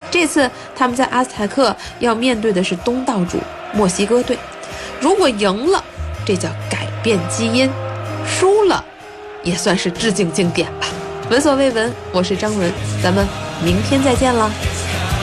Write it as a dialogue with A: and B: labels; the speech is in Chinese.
A: 这次他们在阿斯泰克要面对的是东道主墨西哥队，如果赢了，这叫改变基因；输了，也算是致敬经典吧。闻所未闻，我是张伦，咱们明天再见啦。